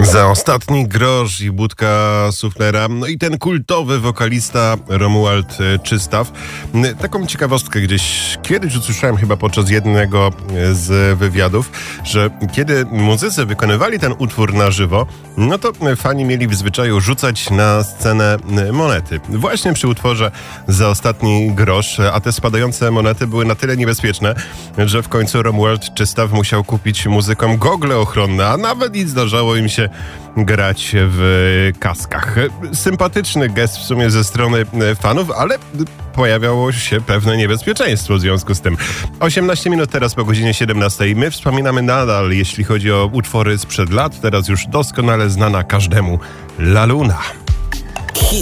Za ostatni grosz i budka suflera. No i ten kultowy wokalista Romuald Czystaw. Taką ciekawostkę gdzieś kiedyś usłyszałem chyba podczas jednego z wywiadów, że kiedy muzycy wykonywali ten utwór na żywo, no to fani mieli w zwyczaju rzucać na scenę monety. Właśnie przy utworze Za ostatni grosz, a te spadające monety były na tyle niebezpieczne, że w końcu Romuald Czystaw musiał kupić muzykom gogle ochronne, a nawet i zdarzało im się grać w kaskach. Sympatyczny gest w sumie ze strony fanów, ale pojawiało się pewne niebezpieczeństwo w związku z tym. 18 minut teraz po godzinie 17. My wspominamy nadal, jeśli chodzi o utwory sprzed lat, teraz już doskonale znana każdemu La Luna.